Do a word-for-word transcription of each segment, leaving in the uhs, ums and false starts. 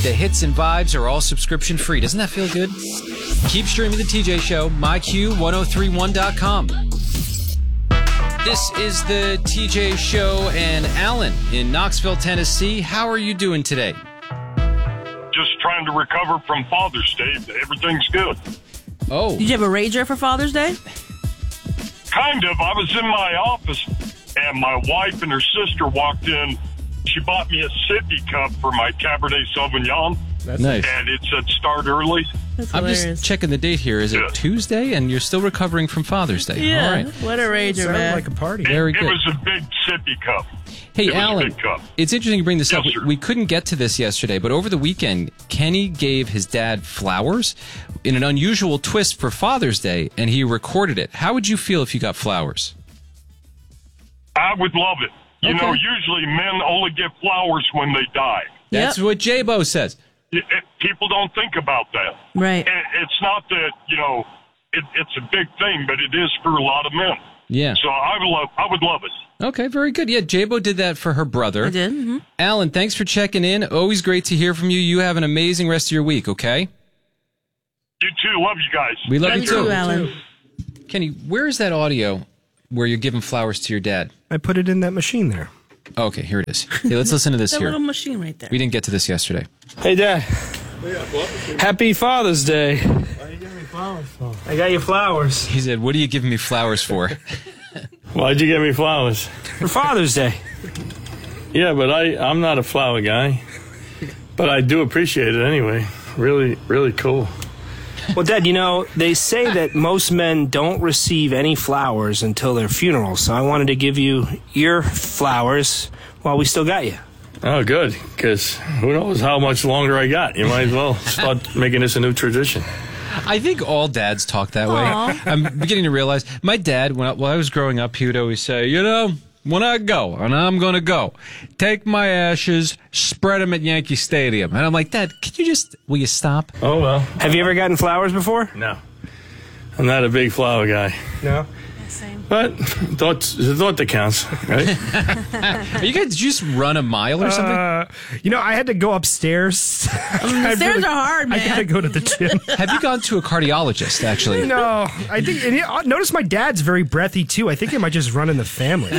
The hits and vibes are all subscription free. Doesn't that feel good? Keep streaming the T J Show, my Q ten thirty-one dot com. This is the T J Show, and Alan in Knoxville, Tennessee. How are you doing today? Just trying to recover from Father's Day. Everything's good. Oh. Did you have a rager for Father's Day? Kind of. I was in my office, and my wife and her sister walked in. She bought me a sippy cup for my Cabernet Sauvignon. That's nice. And it said start early. That's I'm hilarious. just checking the date here. Is it Yeah. Tuesday? And you're still recovering from Father's Day. Yeah, All right. what a rager, Sounded man. like a party. Very it, good. It was a big sippy cup. Hey, it was Alan, a big cup. it's interesting you bring this Yes, up. We, sir. we couldn't get to this yesterday, but over the weekend, Kenny gave his dad flowers in an unusual twist for Father's Day, and he recorded it. How would you feel if you got flowers? I would love it. You Okay. know, usually men only get flowers when they die. That's Yep. what J-Bo says. It, it, people don't think about that. Right. And it's not that, you know, it, it's a big thing, but it is for a lot of men. Yeah. So I would love, I would love it. Okay, very good. Yeah, J-Bo did that for her brother. I did. Mm-hmm. Alan, thanks for checking in. Always great to hear from you. You have an amazing rest of your week, okay? You too. Love you guys. We love Love you you too. too, Alan. Kenny, where is that audio where you're giving flowers to your dad? I put it in that machine there. Okay, here it is. Hey, let's listen to this That here. little machine right there. We didn't get to this yesterday. Hey, Dad. Happy Father's Day. Why are you giving me flowers for? I got you flowers. He said, what are you giving me flowers for? Why'd you get me flowers? For Father's Day. Yeah, but I, I'm not a flower guy. But I do appreciate it anyway. Really, really cool. Well, Dad, you know, they say that most men don't receive any flowers until their funeral, so I wanted to give you your flowers while we still got you. Oh, good. Because who knows how much longer I got. You might as well start making this a new tradition. I think all dads talk that way. Aw. I'm beginning to realize my dad, when I, when I was growing up, he would always say, you know, when I go, and I'm going to go, take my ashes, spread them at Yankee Stadium. And I'm like, Dad, can you just, will you stop? Oh, well. Have you ever gotten flowers before? No. I'm not a big flower guy. No. Same. But thought, it's the thought that counts, right? Are you guys, did you just run a mile or something? Uh, you know, I had to go upstairs. The stairs are hard, man. I gotta go to the gym. Have you gone to a cardiologist, actually? No, I think. And yeah, notice my dad's very breathy too. I think it might just run in the family.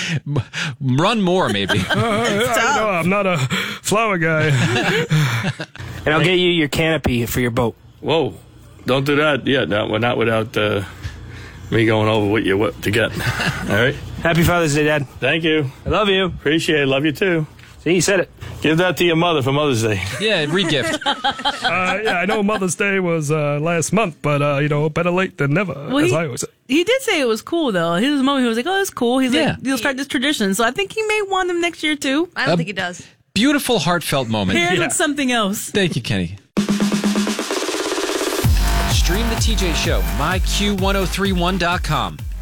Run more, maybe. uh, I know I'm not a flower guy. And I'll get you your canopy for your boat. Whoa. Don't do that yet. Not, not without uh, me going over what you what to get. All right? Happy Father's Day, Dad. Thank you. I love you. Appreciate it. Love you, too. See, you said it. Give that to your mother for Mother's Day. Yeah, regift. Uh, yeah, I know Mother's Day was uh, last month, but uh, you know, better late than never, Well, as he- I always say. He did say it was cool, though. His moment, he was like, oh, it's cool. He's Yeah. like, he'll start this tradition. So I think he may want them next year, too. I don't Uh, think it does. Beautiful, heartfelt moment. Paired Yeah. with something else. Thank you, Kenny. Stream the T J Show, my Q ten thirty-one dot com.